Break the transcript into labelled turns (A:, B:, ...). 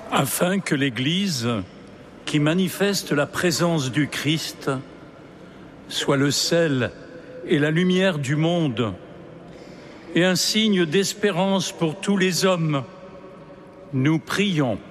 A: Afin que l'Église, qui manifeste la présence du Christ, soit le sel et la lumière du monde et un signe d'espérance pour tous les hommes, nous prions.